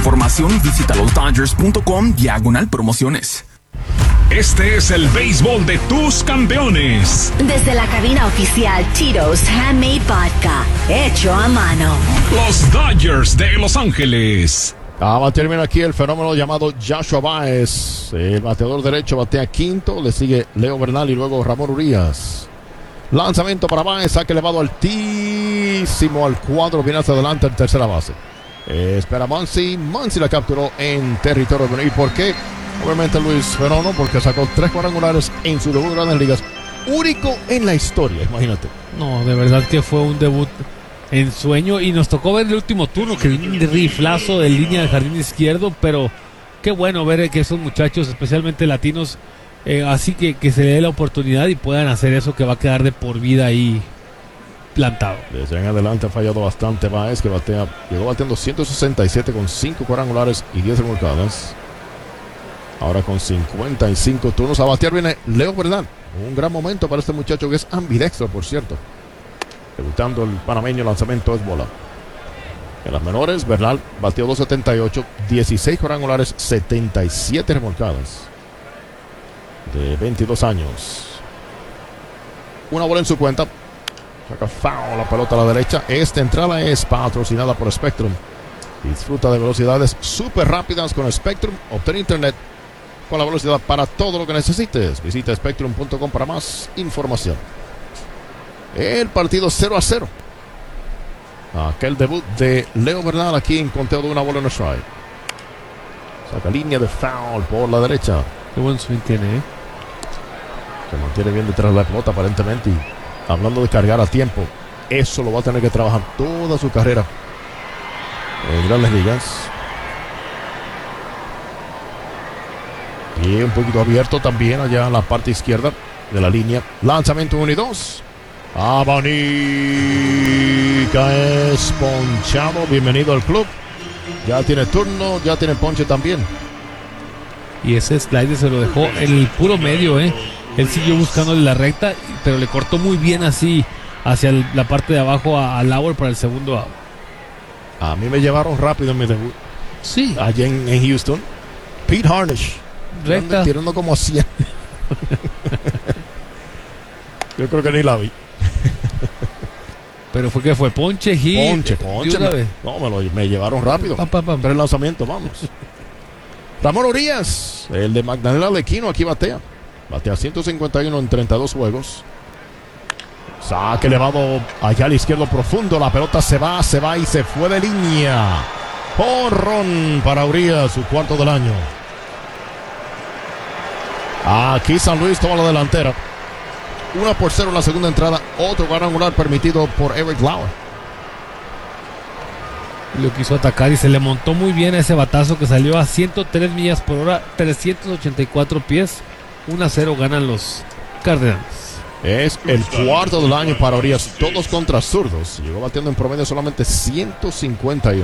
información, visita losdodgers.com/promociones. Este es el béisbol de tus campeones. Desde la cabina oficial Tito's Handmade Vodka, hecho a mano. Los Dodgers de Los Ángeles. Va a terminar aquí el fenómeno llamado Joshua Baez. El bateador derecho batea quinto. Le sigue Leo Bernal y luego Ramón Urias. Lanzamiento para Baez. Saque elevado altísimo al cuadro. Viene hacia adelante en tercera base. Espera Muncy. Muncy la capturó en territorio. ¿Y por qué? Obviamente Luis Fenómeno, porque sacó 3 cuadrangulares en su debut en Grandes Ligas. Único en la historia, imagínate. No, de verdad que fue un debut en sueño. Y nos tocó ver el último turno, que un riflazo de línea del jardín izquierdo. Pero qué bueno ver que esos muchachos, especialmente latinos, así que se le dé la oportunidad y puedan hacer eso, que va a quedar de por vida ahí plantado. Desde en adelante ha fallado bastante Baez, que llegó bateando 167 con 5 cuadrangulares y 10 remolcadas. Ahora con 55 turnos a batear viene Leo Bernal. Un gran momento para este muchacho que es ambidextro, por cierto. Debutando el panameño, lanzamiento es bola. En las menores, Bernal bateó 278, 16 cuadrangulares, 77 remolcadas. De 22 años. Una bola en su cuenta. Saca foul la pelota a la derecha. Esta entrada es patrocinada por Spectrum. Disfruta de velocidades súper rápidas con Spectrum. Obtén internet con la velocidad para todo lo que necesites. Visita spectrum.com para más información. El partido 0-0. Aquel debut de Leo Bernal aquí en conteo de una bola en el strike. Saca línea de foul por la derecha. Qué buen swing tiene, Se mantiene bien detrás de la pelota aparentemente. Y hablando de cargar a tiempo, eso lo va a tener que trabajar toda su carrera en Grandes Ligas. Y un poquito abierto también allá en la parte izquierda de la línea. Lanzamiento 1 y 2. Abanica es ponchado. Bienvenido al club. Ya tiene turno, ya tiene ponche también. Y ese slider se lo dejó en el puro medio, Él siguió buscándole la recta, pero le cortó muy bien así hacia la parte de abajo a Lauer para el segundo out. A mí me llevaron rápido en mi debut. Sí. Allá en Houston. Pete Harnish. Recta. Tirando como 100. Yo creo que ni la vi. Pero fue ponche, hit. Ponche. Me llevaron rápido. Pero el lanzamiento, vamos. Ramón Urias, el de Magdalena Lequino, aquí batea 151 en 32 juegos. Saque elevado allá al izquierdo profundo. La pelota se va y se fue de línea. Jonrón para Urias, su cuarto del año. Aquí San Luis toma la delantera. 1-0 en la segunda entrada. Otro cuadrangular permitido por Eric Lauer. Lo quiso atacar y se le montó muy bien ese batazo que salió a 103 millas por hora, 384 pies. 1-0 ganan los Cardenales. Es el cuarto del año para Urias, todos contra zurdos. Llegó batiendo en promedio solamente 151.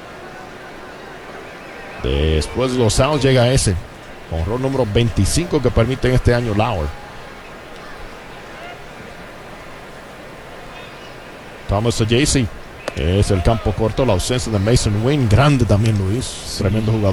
Después de los outs llega ese jonrón número 25 que permite este año Lauer. Thomas Ajaysi. Es el campo corto, la ausencia de Mason Wynn, grande también Luis, tremendo jugador.